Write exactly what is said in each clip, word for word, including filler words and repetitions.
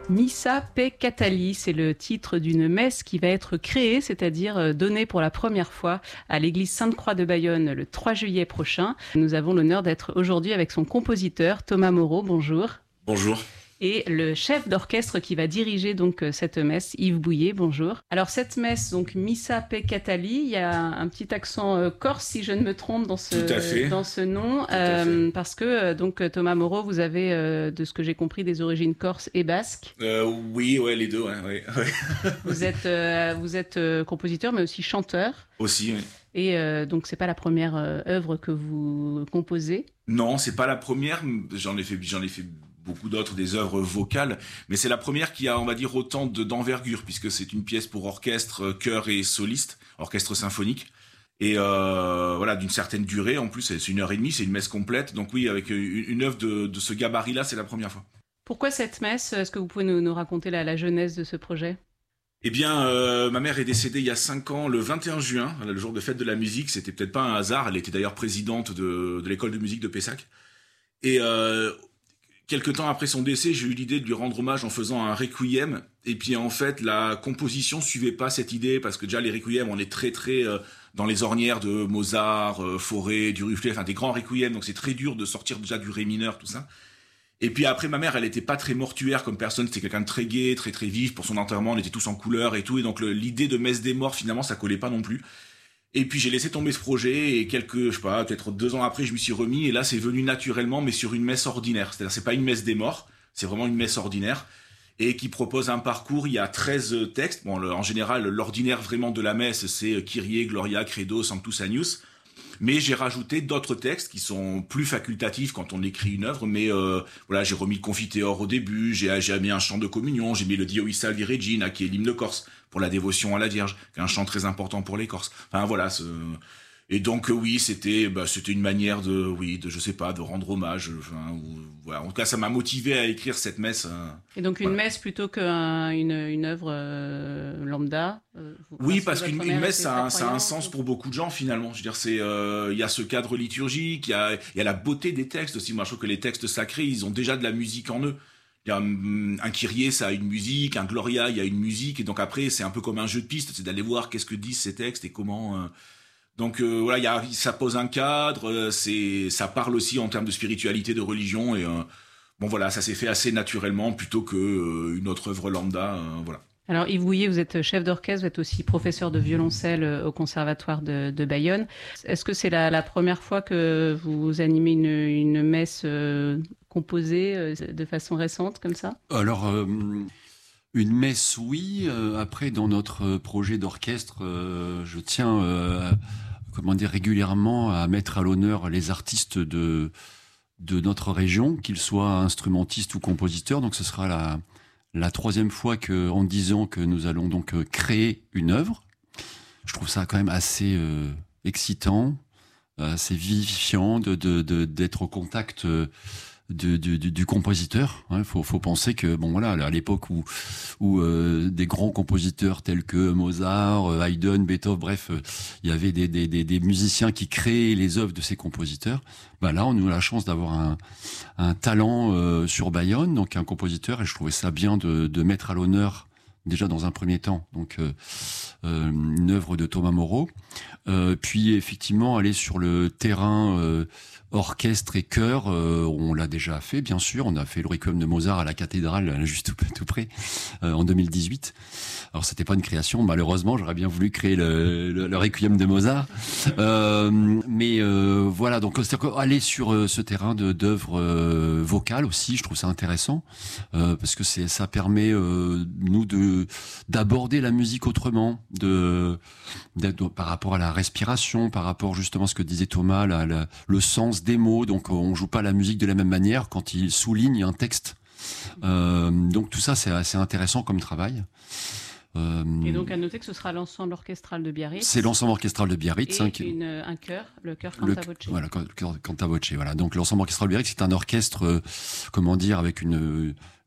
Missa Peccatali, c'est le titre d'une messe qui va être créée, c'est-à-dire donnée pour la première fois à l'église Sainte-Croix de Bayonne le trois juillet prochain. Nous avons l'honneur d'être aujourd'hui avec son compositeur Thomas Moreau. Bonjour. Bonjour. Et le chef d'orchestre qui va diriger donc cette messe, Yves Bouillet, bonjour. Alors cette messe, donc Missa Peccatali, il y a un petit accent euh, corse si je ne me trompe dans ce, dans ce nom, euh, parce que euh, donc Thomas Moreau, vous avez, euh, de ce que j'ai compris, des origines corse et basques. Euh, oui, ouais, les deux, ouais, ouais, ouais. Vous êtes, euh, vous êtes euh, compositeur, mais aussi chanteur. Aussi, oui. Et euh, donc c'est pas la première euh, œuvre que vous composez. Non, c'est pas la première. J'en ai fait, j'en ai fait. beaucoup d'autres, des œuvres vocales, mais c'est la première qui a, on va dire, autant de, d'envergure, puisque c'est une pièce pour orchestre, chœur et soliste, orchestre symphonique, et euh, voilà, d'une certaine durée, en plus, c'est une heure et demie, c'est une messe complète, donc oui, avec une, une œuvre de, de ce gabarit-là, c'est la première fois. Pourquoi cette messe ? Est-ce que vous pouvez nous, nous raconter la, la genèse de ce projet ? Eh bien, euh, ma mère est décédée il y a cinq ans, le vingt et un juin, le jour de fête de la musique, c'était peut-être pas un hasard, elle était d'ailleurs présidente de, de l'école de musique de Pessac, et euh, quelque temps après son décès, j'ai eu l'idée de lui rendre hommage en faisant un requiem. Et puis en fait, la composition suivait pas cette idée parce que déjà les requiems, on est très très euh, dans les ornières de Mozart, euh, Fauré, Duruflé, enfin des grands requiems. Donc c'est très dur de sortir déjà du ré mineur, tout ça. Et puis après, ma mère, elle était pas très mortuaire comme personne. C'était quelqu'un de très gai, très très vif. Pour son enterrement, on était tous en couleur et tout. Et donc le, l'idée de messe des morts, finalement, ça collait pas non plus. Et puis j'ai laissé tomber ce projet et quelques, je sais pas, peut-être deux ans après, je m'y suis remis et là c'est venu naturellement, mais sur une messe ordinaire. C'est-à-dire c'est pas une messe des morts, c'est vraiment une messe ordinaire et qui propose un parcours. Il y a treize textes. Bon, le, en général, l'ordinaire vraiment de la messe, c'est Kyrie, Gloria, Credo, Sanctus Agnus. Mais j'ai rajouté d'autres textes qui sont plus facultatifs quand on écrit une œuvre. Mais euh, voilà, j'ai remis le Confiteor au début, j'ai, j'ai mis un chant de communion, j'ai mis le Dio Salvi Regina, qui est l'hymne corse pour la dévotion à la Vierge, qui est un chant très important pour les Corses. Enfin voilà. Ce... Et donc oui, c'était, bah, c'était une manière de, oui, de, je sais pas, de rendre hommage. Enfin, ou, voilà. En tout cas, ça m'a motivé à écrire cette messe. Hein. Et donc une voilà. messe plutôt qu'une une œuvre euh, lambda. Euh, oui, parce qu'une une messe, ça a, ça a un sens pour beaucoup de gens finalement. Je veux dire, c'est, il euh, y a ce cadre liturgique, il y a, il y a la beauté des textes aussi. Moi, je trouve que les textes sacrés, ils ont déjà de la musique en eux. Il y a un, un Kyrie, ça a une musique, un Gloria, il y a une musique, et donc après, c'est un peu comme un jeu de piste, c'est d'aller voir qu'est-ce que disent ces textes et comment. Euh, Donc euh, voilà, y a, ça pose un cadre, euh, c'est, ça parle aussi en termes de spiritualité, de religion, et euh, bon voilà, ça s'est fait assez naturellement plutôt que euh, une autre œuvre lambda, euh, voilà. Alors Yves Bouillet, vous êtes chef d'orchestre, vous êtes aussi professeur de violoncelle au Conservatoire de, de Bayonne. Est-ce que c'est la, la première fois que vous animez une, une messe euh, composée euh, de façon récente comme ça ? Alors. Euh... Une messe, oui. Euh, après, dans notre projet d'orchestre, euh, je tiens, euh, comment dire, régulièrement à mettre à l'honneur les artistes de de notre région, qu'ils soient instrumentistes ou compositeurs. Donc, ce sera la la troisième fois que, en dix ans, que nous allons donc créer une œuvre. Je trouve ça quand même assez euh, excitant, assez vivifiant de de, de d'être au contact. Euh, Du, du, du compositeur. Il hein, faut, faut penser que bon voilà, à l'époque où, où euh, des grands compositeurs tels que Mozart, euh, Haydn, Beethoven, bref, euh, il y avait des, des, des, des musiciens qui créaient les œuvres de ces compositeurs. Bah là, on a eu la chance d'avoir un, un talent euh, sur Bayonne, donc un compositeur, et je trouvais ça bien de, de mettre à l'honneur déjà dans un premier temps, donc euh, euh, une œuvre de Thomas Moreau. Euh, puis effectivement aller sur le terrain euh, orchestre et chœur, euh, on l'a déjà fait bien sûr, on a fait le Requiem de Mozart à la cathédrale juste tout, tout près euh, en deux mille dix-huit. Alors c'était pas une création, malheureusement j'aurais bien voulu créer le, le, le Requiem de Mozart, euh, mais euh, voilà, donc c'est-à-dire aller sur euh, ce terrain de d'œuvres euh, vocales aussi, je trouve ça intéressant euh, parce que c'est ça permet euh, nous de d'aborder la musique autrement, de, de, de par rapport à la respiration, par rapport justement à ce que disait Thomas, la, la, le sens des mots. Donc on joue pas la musique de la même manière quand il souligne un texte. Euh, donc tout ça c'est assez intéressant comme travail. Euh, et donc à noter que ce sera l'ensemble orchestral de Biarritz. C'est l'ensemble orchestral de Biarritz. Et hein, qui... une, un chœur, le chœur Canta Voce. Voilà, Canta Voce. Voilà. Donc l'ensemble orchestral de Biarritz, c'est un orchestre, euh, comment dire, avec une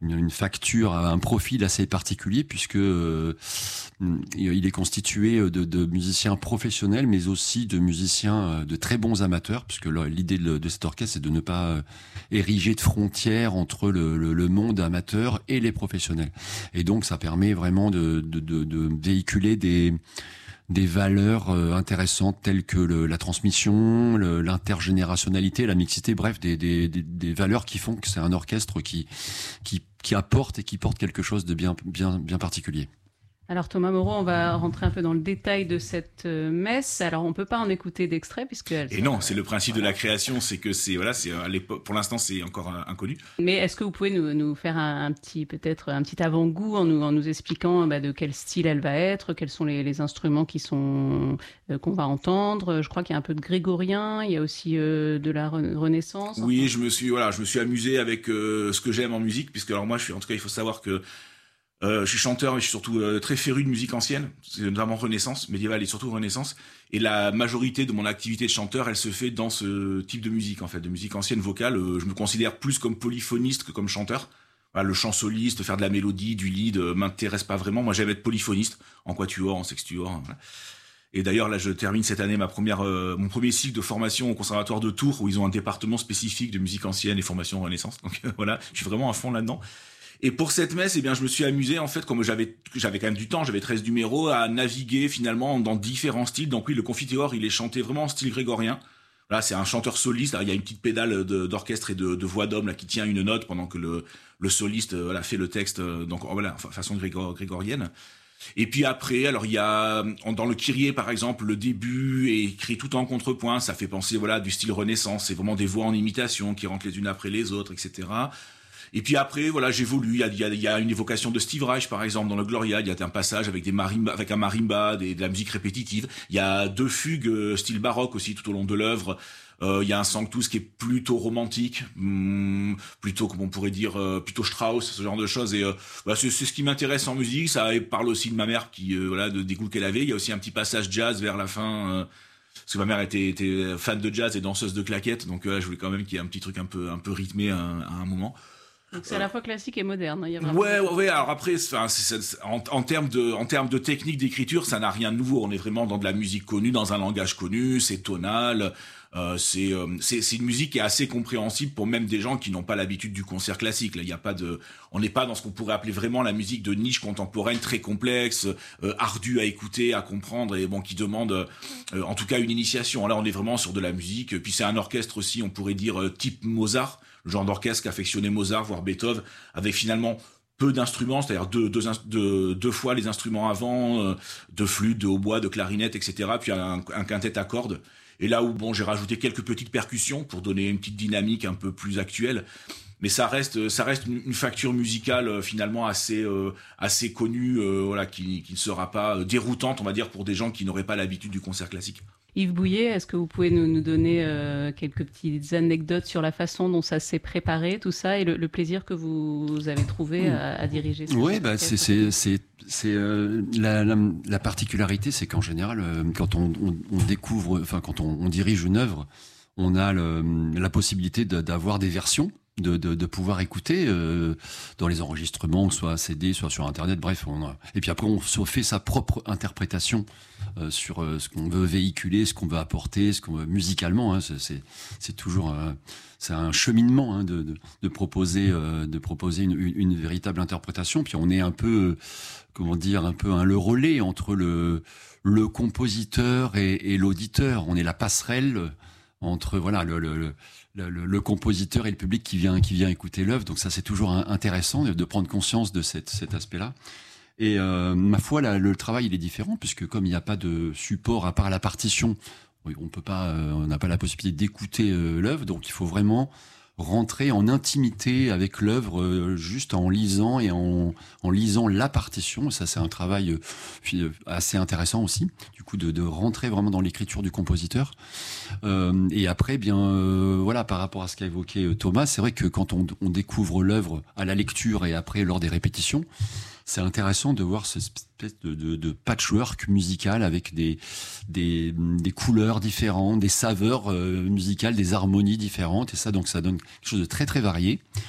une, une facture, un profil assez particulier puisque euh, il est constitué de, de musiciens professionnels, mais aussi de musiciens de très bons amateurs, puisque l'idée de, de cet orchestre, c'est de ne pas ériger de frontières entre le, le, le monde amateur et les professionnels. Et donc, ça permet vraiment de, de, de, de véhiculer des des valeurs euh, intéressantes telles que le, la transmission, le, l'intergénérationnalité, la mixité, bref, des, des, des, des valeurs qui font que c'est un orchestre qui, qui, qui apporte et qui porte quelque chose de bien, bien, bien particulier. Alors Thomas Moreau, on va rentrer un peu dans le détail de cette messe. Alors on ne peut pas en écouter d'extrait puisque elle et non, c'est le principe voilà. de la création, c'est que c'est voilà, c'est à l'époque, pour l'instant c'est encore inconnu. Mais est-ce que vous pouvez nous, nous faire un, un petit peut-être un petit avant-goût en nous en nous expliquant bah, de quel style elle va être, quels sont les, les instruments qui sont euh, qu'on va entendre. Je crois qu'il y a un peu de grégorien, il y a aussi euh, de la re- Renaissance. Oui, enfin. je me suis voilà, je me suis amusé avec euh, ce que j'aime en musique, puisque alors moi je suis en tout cas il faut savoir que Euh, je suis chanteur, mais je suis surtout euh, très féru de musique ancienne, c'est notamment Renaissance, médiévale et surtout Renaissance. Et la majorité de mon activité de chanteur, elle se fait dans ce type de musique, en fait, de musique ancienne vocale. Euh, je me considère plus comme polyphoniste que comme chanteur. Voilà, le chant soliste, faire de la mélodie, du lead, euh, m'intéresse pas vraiment. Moi, j'aime être polyphoniste, en quatuor, en sextuor. Voilà. Et d'ailleurs, là, je termine cette année ma première, euh, mon premier cycle de formation au Conservatoire de Tours, où ils ont un département spécifique de musique ancienne et formation Renaissance. Donc euh, voilà, je suis vraiment à fond là-dedans. Et pour cette messe, eh bien, je me suis amusé, en fait, comme j'avais, j'avais quand même du temps, j'avais treize numéros, à naviguer, finalement, dans différents styles. Donc oui, le Confiteor, il est chanté vraiment en style grégorien. Là, c'est un chanteur soliste. Là, il y a une petite pédale de, d'orchestre et de, de voix d'homme, là, qui tient une note pendant que le, le soliste, voilà, fait le texte, donc, voilà, façon grégor, grégorienne. Et puis après, alors, il y a, dans le Kyrie, par exemple, le début est écrit tout en contrepoint. Ça fait penser, voilà, du style Renaissance. C'est vraiment des voix en imitation qui rentrent les unes après les autres, et cetera. Et puis après, voilà, j'évolue. Il y a, il y a, il y a une évocation de Steve Reich, par exemple, dans le Gloria. Il y a un passage avec des marimba, avec un marimba, des, de la musique répétitive. Il y a deux fugues euh, style baroque aussi tout au long de l'œuvre. Euh, il y a un Sanctus qui est plutôt romantique, hum, plutôt, comme on pourrait dire, euh, plutôt Strauss, ce genre de choses. Et euh, bah, c'est, c'est ce qui m'intéresse en musique. Ça parle aussi de ma mère, qui, euh, voilà, de, des goûts qu'elle avait. Il y a aussi un petit passage jazz vers la fin. Euh, parce que ma mère était, était fan de jazz et danseuse de claquettes. Donc euh, je voulais quand même qu'il y ait un petit truc un peu, un peu rythmé à, à un moment. Donc c'est à la fois classique et moderne. Il y a vraiment... Ouais, ouais, ouais. Alors après, c'est, c'est, c'est, en, en termes de, en termes de technique d'écriture, ça n'a rien de nouveau. On est vraiment dans de la musique connue, dans un langage connu. C'est tonal. Euh, c'est, euh, c'est, c'est une musique qui est assez compréhensible pour même des gens qui n'ont pas l'habitude du concert classique. Là, il y a pas de, on n'est pas dans ce qu'on pourrait appeler vraiment la musique de niche contemporaine, très complexe, euh, ardue à écouter, à comprendre, et bon, qui demande, euh, en tout cas, une initiation. Là, on est vraiment sur de la musique. Puis c'est un orchestre aussi, on pourrait dire euh, type Mozart. Le genre d'orchestre qu'affectionnait Mozart, voire Beethoven, avec finalement peu d'instruments, c'est-à-dire deux, deux, deux, deux fois les instruments avant, euh, de flûte, de hautbois, de clarinette, et cetera, puis un, un quintet à cordes. Et là où, bon, j'ai rajouté quelques petites percussions pour donner une petite dynamique un peu plus actuelle. Mais ça reste, ça reste une facture musicale euh, finalement assez, euh, assez connue, euh, voilà, qui, qui ne sera pas déroutante, on va dire, pour des gens qui n'auraient pas l'habitude du concert classique. Yves Bouillet, est-ce que vous pouvez nous, nous donner euh, quelques petites anecdotes sur la façon dont ça s'est préparé, tout ça, et le, le plaisir que vous avez trouvé à, à diriger ce Oui, bah, c'est, c'est, c'est, c'est euh, la, la, la particularité, c'est qu'en général, euh, quand on, on, on découvre, enfin quand on, on dirige une œuvre, on a le, la possibilité de, d'avoir des versions. De, de, de pouvoir écouter euh, dans les enregistrements, soit C D, soit sur Internet, bref. On a... Et puis après, on se fait sa propre interprétation euh, sur euh, ce qu'on veut véhiculer, ce qu'on veut apporter, ce qu'on veut musicalement. Hein, c'est, c'est, c'est toujours euh, c'est un cheminement hein, de, de, de proposer, euh, de proposer une, une, une véritable interprétation. Puis on est un peu, euh, comment dire, un peu hein, le relais entre le, le compositeur et, et l'auditeur. On est la passerelle entre voilà le, le, le Le, le, le compositeur et le public qui vient qui vient écouter l'œuvre. Donc ça, c'est toujours intéressant de, de prendre conscience de cette, cet aspect-là. Et euh, ma foi, là, le travail il est différent puisque comme il n'y a pas de support à part la partition, on peut pas, euh, on n'a pas la possibilité d'écouter euh, l'œuvre. Donc il faut vraiment rentrer en intimité avec l'œuvre euh, juste en lisant et en, en lisant la partition. Ça, c'est un travail euh, assez intéressant aussi, du coup, de, de rentrer vraiment dans l'écriture du compositeur. Euh, et après, bien, euh, voilà, par rapport à ce qu'a évoqué Thomas, c'est vrai que quand on, on découvre l'œuvre à la lecture et après lors des répétitions, c'est intéressant de voir ce espèce de, de, de patchwork musical avec des, des, des couleurs différentes, des saveurs euh, musicales, des harmonies différentes. Et ça, donc, ça donne quelque chose de très, très varié.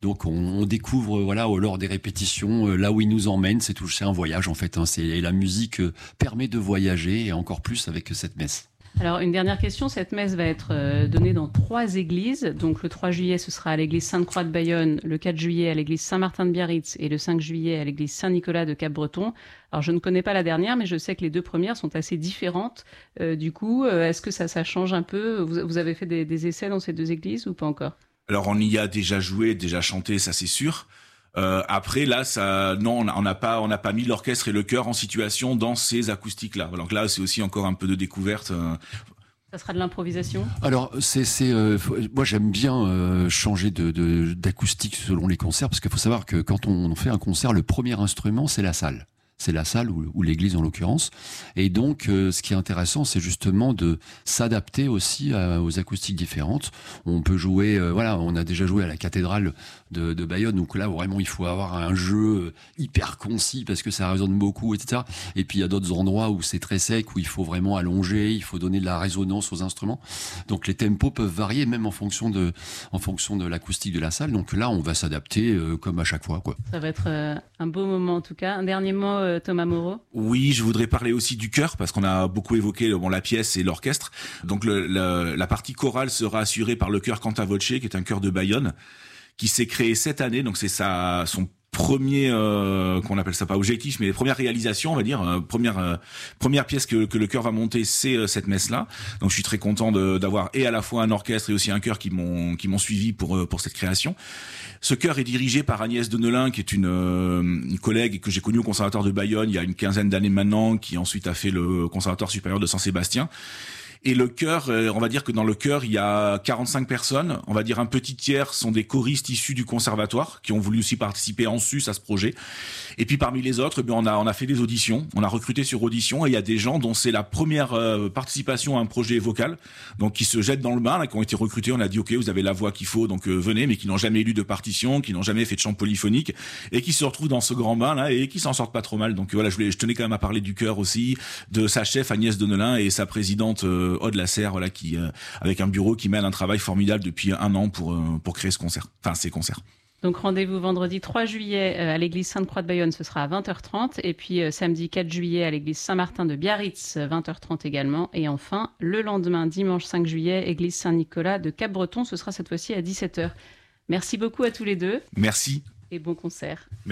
Donc on, on découvre voilà lors des répétitions là où il nous emmène. C'est tout, c'est un voyage en fait. Hein. C'est, et la musique permet de voyager et encore plus avec cette messe. Alors, une dernière question. Cette messe va être euh, donnée dans trois églises. Donc, le trois juillet, ce sera à l'église Sainte-Croix de Bayonne, le quatre juillet à l'église Saint-Martin de Biarritz et le cinq juillet à l'église Saint-Nicolas de Cap-Breton. Alors, je ne connais pas la dernière, mais je sais que les deux premières sont assez différentes. Euh, du coup, euh, est-ce que ça, ça change un peu ? vous, vous avez fait des, des essais dans ces deux églises ou pas encore ? Alors, on y a déjà joué, déjà chanté, ça c'est sûr. Euh, après là, ça, non, on n'a pas, on n'a pas mis l'orchestre et le chœur en situation dans ces acoustiques-là. Donc là, c'est aussi encore un peu de découverte. Euh... Ça sera de l'improvisation. Alors c'est, c'est, euh, moi j'aime bien euh, changer de, de, d'acoustique selon les concerts parce qu'il faut savoir que quand on fait un concert, le premier instrument c'est la salle. C'est la salle ou, ou l'église en l'occurrence. Et donc, euh, ce qui est intéressant, c'est justement de s'adapter aussi à, aux acoustiques différentes. On peut jouer, euh, voilà, on a déjà joué à la cathédrale de, de Bayonne, donc là, vraiment, il faut avoir un jeu hyper concis parce que ça résonne beaucoup, et cetera. Et puis, il y a d'autres endroits où c'est très sec, où il faut vraiment allonger, il faut donner de la résonance aux instruments. Donc, les tempos peuvent varier même en fonction de, en fonction de l'acoustique de la salle. Donc là, on va s'adapter euh, comme à chaque fois, quoi. Ça va être euh, un beau moment en tout cas. Un dernier mot, euh, Thomas Moreau. Oui, je voudrais parler aussi du chœur parce qu'on a beaucoup évoqué bon, la pièce et l'orchestre. Donc le, le, la partie chorale sera assurée par le chœur Cantavoce, qui est un chœur de Bayonne, qui s'est créé cette année. Donc c'est sa son premier, euh, qu'on appelle ça pas objectif, mais les premières réalisations, on va dire, euh, première euh, première pièce que, que le chœur va monter, c'est euh, cette messe-là. Donc je suis très content de, d'avoir et à la fois un orchestre et aussi un chœur qui m'ont qui m'ont suivi pour euh, pour cette création. Ce chœur est dirigé par Agnès Denelin, qui est une, euh, une collègue que j'ai connue au Conservatoire de Bayonne il y a une quinzaine d'années maintenant, qui ensuite a fait le Conservatoire supérieur de Saint-Sébastien. Et le chœur, on va dire que dans le chœur, il y a quarante-cinq personnes. On va dire un petit tiers sont des choristes issus du conservatoire qui ont voulu aussi participer en sus à ce projet. Et puis parmi les autres, on a on a fait des auditions, on a recruté sur audition et il y a des gens dont c'est la première euh, participation à un projet vocal, donc qui se jettent dans le bain, là, qui ont été recrutés. On a dit ok, vous avez la voix qu'il faut, donc euh, venez, mais qui n'ont jamais lu de partition, qui n'ont jamais fait de chant polyphonique et qui se retrouvent dans ce grand bain là et qui s'en sortent pas trop mal. Donc voilà, je voulais, je tenais quand même à parler du chœur aussi, de sa chef Agnès Denelin et sa présidente euh, Aude Lasserre, voilà, qui euh, avec un bureau qui mène un travail formidable depuis un an pour euh, pour créer ce concert, enfin ces concerts. Donc rendez-vous vendredi trois juillet à l'église Sainte-Croix de Bayonne, ce sera à vingt heures trente. Et puis euh, samedi quatre juillet à l'église Saint-Martin de Biarritz, vingt heures trente également. Et enfin, le lendemain, dimanche cinq juillet, église Saint-Nicolas de Cap-Breton, ce sera cette fois-ci à dix-sept heures. Merci beaucoup à tous les deux. Merci. Et bon concert. Merci.